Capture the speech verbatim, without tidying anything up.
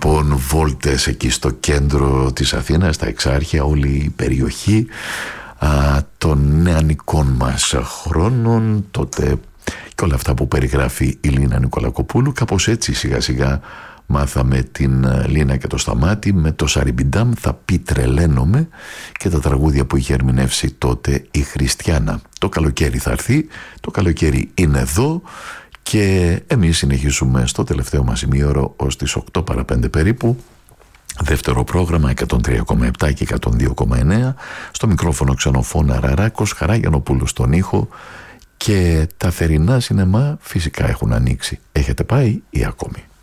λοιπόν βόλτες εκεί στο κέντρο της Αθήνας, στα Εξάρχεια, όλη η περιοχή α, των νεανικών μας χρόνων, τότε και όλα αυτά που περιγράφει η Λίνα Νικολακοπούλου. Κάπως έτσι σιγά σιγά μάθαμε την Λίνα και το Σταμάτη με το Σαριμπιντάμ θα πει τρελαίνομαι και τα τραγούδια που είχε ερμηνεύσει τότε η Χριστιάνα. Το καλοκαίρι θα έρθει, το καλοκαίρι είναι εδώ και εμείς συνεχίσουμε στο τελευταίο μας ημίωρο ως τις οκτώ παρά πέντε περίπου. Δεύτερο πρόγραμμα εκατόν τρία κόμμα επτά και εκατόν δύο κόμμα εννέα. Στο μικρόφωνο Ξενοφώνα Ραράκος, Χαράγιανοπούλου στον ήχο και τα θερινά σινεμά φυσικά έχουν ανοίξει. Έχετε πάει ή ακόμη?